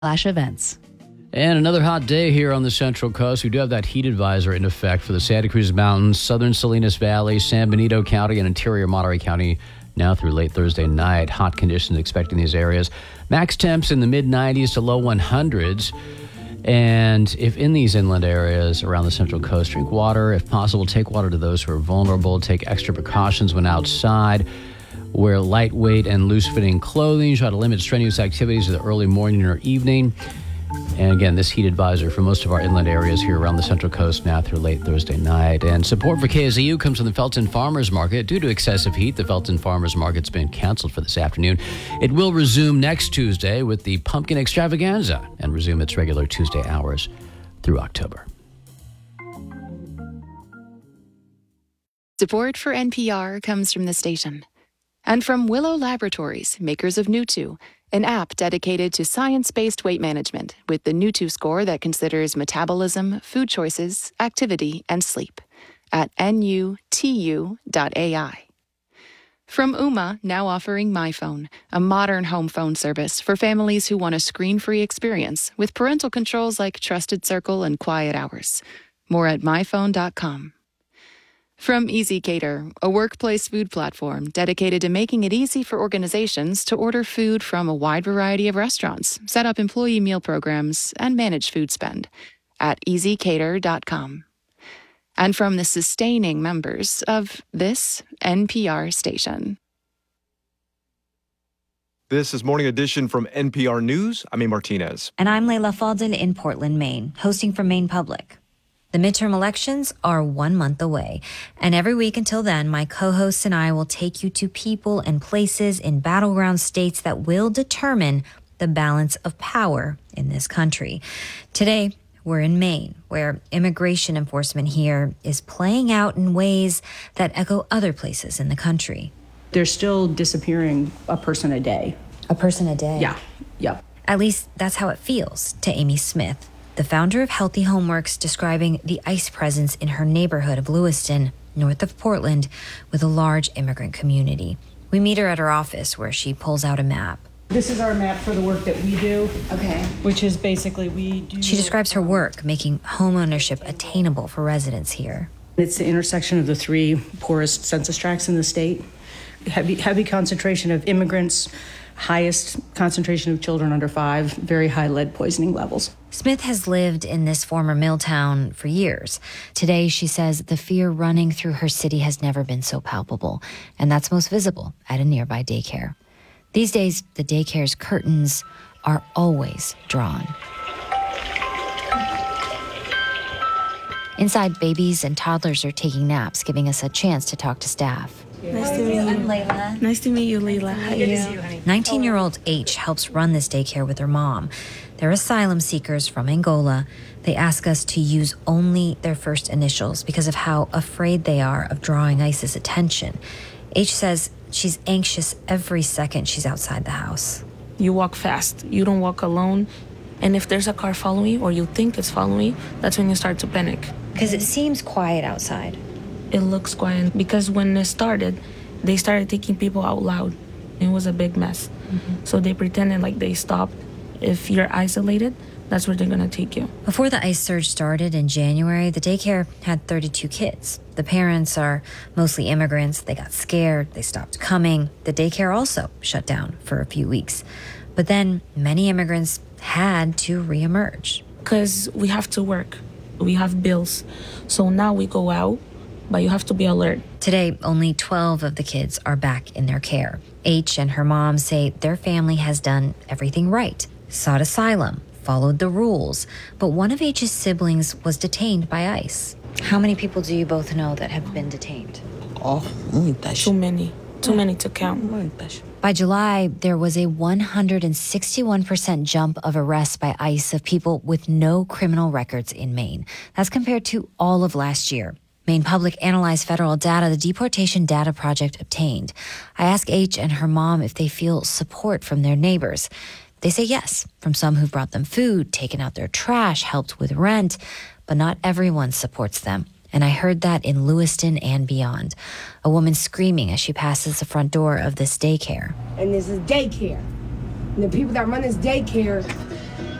/events. And another hot day here on the Central Coast. We do have that heat advisor in effect for the Santa Cruz Mountains, southern Salinas Valley, San Benito County, and interior Monterey County now through late Thursday night. Hot conditions expected in these areas. Max temps in the mid-90s to low 100s. And if in these inland areas around the Central Coast, drink water. If possible, take water to those who are vulnerable. Take extra precautions when outside. Wear lightweight and loose-fitting clothing. Try to limit strenuous activities in the early morning or evening. And again, this heat advisor for most of our inland areas here around the Central Coast now through late Thursday night. And support for KSEU comes from the Felton Farmers Market. Due to excessive heat, the Felton Farmers Market's been canceled for this afternoon. It will resume next Tuesday with the Pumpkin Extravaganza and resume its regular Tuesday hours through October. Support for NPR comes from the station and from Willow Laboratories, makers of Nutu, an app dedicated to science-based weight management with the Nutu score that considers metabolism, food choices, activity, and sleep at nutu.ai. From Ooma, now offering MyPhone, a modern home phone service for families who want a screen-free experience with parental controls like Trusted Circle and Quiet Hours. More at myphone.com. From ezCater, a workplace food platform dedicated to making it easy for organizations to order food from a wide variety of restaurants, set up employee meal programs, and manage food spend at ezcater.com. And from the sustaining members of this NPR station. This is Morning Edition from NPR News. I'm A. Martinez. And I'm Layla Falden in Portland, Maine, hosting for Maine Public. The midterm elections are 1 month away, and every week until then, my co-hosts and I will take you to people and places in battleground states that will determine the balance of power in this country. Today, we're in Maine, where immigration enforcement here is playing out in ways that echo other places in the country. They're still disappearing a person a day. A person a day? Yeah, yep. At least that's how it feels to Amy Smith, the founder of Healthy Homeworks, describing the ICE presence in her neighborhood of Lewiston, north of Portland, with a large immigrant community. We meet her at her office where she pulls out a map. This is our map for the work that we do. Okay. Which is basically we do... She describes her work, making homeownership attainable for residents here. It's the intersection of the three poorest census tracts in the state. Heavy concentration of immigrants, highest concentration of children under 5, very high lead poisoning levels. Smith has lived in this former mill town for years. Today, she says the fear running through her city has never been so palpable, and that's most visible at a nearby daycare. These days, the daycare's curtains are always drawn. Inside, babies and toddlers are taking naps, giving us a chance to talk to staff. Nice to meet you. I'm Layla. Nice to meet you, Layla. How are you? 19-year-old H helps run this daycare with her mom. They're asylum seekers from Angola. They ask us to use only their first initials because of how afraid they are of drawing ICE's attention. H says she's anxious every second she's outside the house. You walk fast. You don't walk alone. And if there's a car following you or you think it's following you, that's when you start to panic. Because it seems quiet outside. It looks quiet because when it started, they started taking people out loud. It was a big mess. Mm-hmm. So they pretended like they stopped. If you're isolated, that's where they're going to take you. Before the ICE surge started in January, the daycare had 32 kids. The parents are mostly immigrants. They got scared. They stopped coming. The daycare also shut down for a few weeks. But then many immigrants had to reemerge. Because we have to work. We have bills. So now we go out, but you have to be alert. Today, only 12 of the kids are back in their care. H and her mom say their family has done everything right, sought asylum, followed the rules, but one of H's siblings was detained by ICE. How many people do you both know that have been detained? Too many. Too many to count. By July, there was a 161% jump of arrests by ICE of people with no criminal records in Maine. That's compared to all of last year. Maine Public analyzed federal data the Deportation Data Project obtained. I asked H and her mom if they feel support from their neighbors. They say yes, from some who've brought them food, taken out their trash, helped with rent, but not everyone supports them. And I heard that in Lewiston and beyond. A woman screaming as she passes the front door of this daycare. And this is daycare. And the people that run this daycare